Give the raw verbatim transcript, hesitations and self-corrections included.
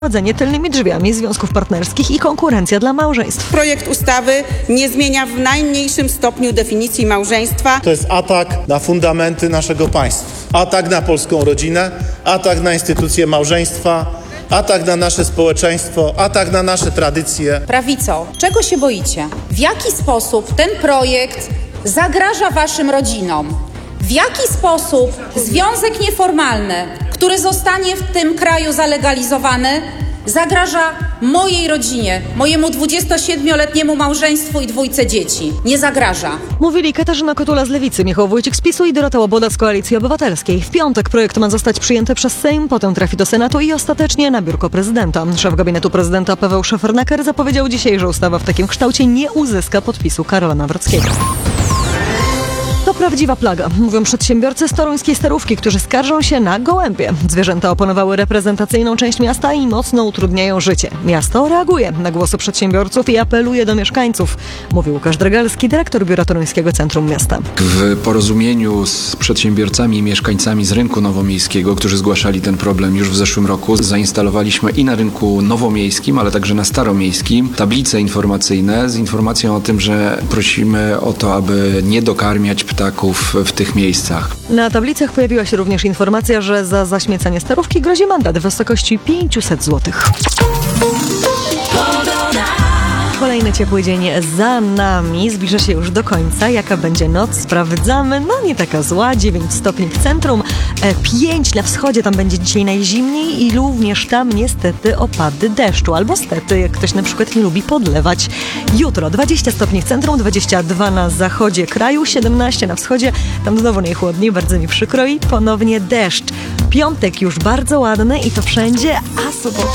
prowadzenie tylnymi drzwiami związków partnerskich i konkurencja dla małżeństw. Projekt ustawy nie zmienia w najmniejszym stopniu definicji małżeństwa. To jest atak na fundamenty naszego państwa. Atak na polską rodzinę, atak na instytucję małżeństwa, atak na nasze społeczeństwo, atak na nasze tradycje. Prawico, czego się boicie? W jaki sposób ten projekt zagraża waszym rodzinom? W jaki sposób związek nieformalny, który zostanie w tym kraju zalegalizowany, zagraża mojej rodzinie, mojemu dwudziestosiedmioletniemu małżeństwu i dwójce dzieci? Nie zagraża. Mówili Katarzyna Kotula z Lewicy, Michał Wójcik z PiSu i Dorota Łoboda z Koalicji Obywatelskiej. W piątek projekt ma zostać przyjęty przez Sejm, potem trafi do Senatu i ostatecznie na biurko prezydenta. Szef gabinetu prezydenta Paweł Szefernaker zapowiedział dzisiaj, że ustawa w takim kształcie nie uzyska podpisu Karola Nawrockiego. To prawdziwa plaga, mówią przedsiębiorcy z toruńskiej Starówki, którzy skarżą się na gołębie. Zwierzęta opanowały reprezentacyjną część miasta i mocno utrudniają życie. Miasto reaguje na głosy przedsiębiorców i apeluje do mieszkańców, mówił Łukasz Dregalski, dyrektor Biura Toruńskiego Centrum Miasta. W porozumieniu z przedsiębiorcami i mieszkańcami z rynku nowomiejskiego, którzy zgłaszali ten problem już w zeszłym roku, zainstalowaliśmy i na rynku nowomiejskim, ale także na staromiejskim tablice informacyjne z informacją o tym, że prosimy o to, aby nie dokarmiać ptaków w tych miejscach. Na tablicach pojawiła się również informacja, że za zaśmiecanie Starówki grozi mandat w wysokości pięćset złotych. Kolejny ciepły dzień za nami, zbliża się już do końca. Jaka będzie noc? Sprawdzamy. No nie taka zła, dziewięć stopni w centrum, pięć na wschodzie, tam będzie dzisiaj najzimniej i również tam niestety opady deszczu. Albo stety, jak ktoś na przykład nie lubi podlewać. Jutro dwadzieścia stopni w centrum, dwadzieścia dwa na zachodzie kraju, siedemnaście na wschodzie, tam znowu najchłodniej, bardzo mi przykro i ponownie deszcz. Piątek już bardzo ładny i to wszędzie, a sobota